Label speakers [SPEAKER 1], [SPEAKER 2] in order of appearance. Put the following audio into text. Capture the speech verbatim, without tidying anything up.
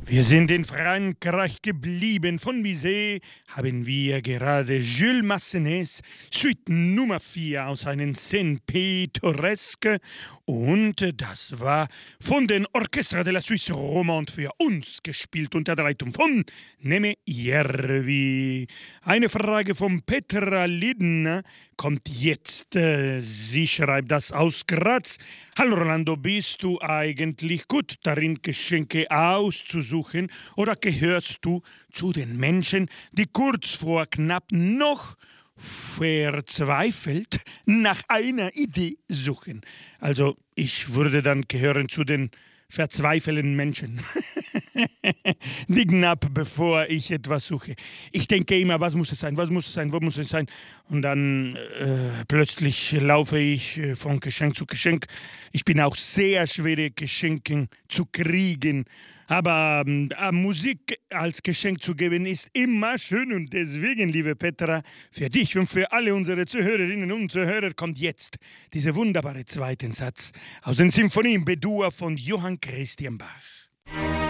[SPEAKER 1] Wir sind in Frankreich geblieben. Von Bizet haben wir gerade Jules Massenets Suite Nummer vier aus einem Scène Pittoresque und das war von den Orchestra de la Suisse Romande für uns gespielt unter der Leitung von Neme Järvi. Eine Frage von Petra Lidner kommt jetzt. Sie schreibt das aus Graz. Hallo Rolando, bist du eigentlich gut darin, Geschenke auszusuchen oder gehörst du zu den Menschen, die kurz vor knapp noch verzweifelt nach einer Idee suchen? Also ich würde dann gehören zu den verzweifelnden Menschen. Die knapp bevor ich etwas suche. Ich denke immer, was muss es sein, was muss es sein, wo muss es sein? Und dann äh, plötzlich laufe ich äh, von Geschenk zu Geschenk. Ich bin auch sehr schwere Geschenke zu kriegen. Aber äh, Musik als Geschenk zu geben ist immer schön. Und deswegen, liebe Petra, für dich und für alle unsere Zuhörerinnen und Zuhörer kommt jetzt dieser wunderbare zweite Satz aus den Sinfonien B-Dur von Johann Christian Bach.